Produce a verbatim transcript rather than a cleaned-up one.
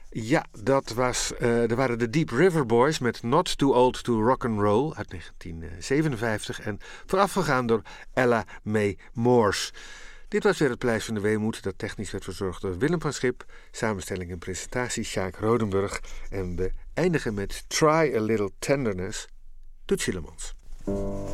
Ja, dat was, uh, er waren de Deep River Boys met Not Too Old to Rock and Roll uit negentien zevenenvijftig en voorafgegaan door Ella Mae Morse. Dit was weer het Paleis van de Weemoed dat technisch werd verzorgd door Willem van Schip. Samenstelling en presentatie Sjaak Rodenburg. En we eindigen met Try a Little Tenderness, Toet Tielemans.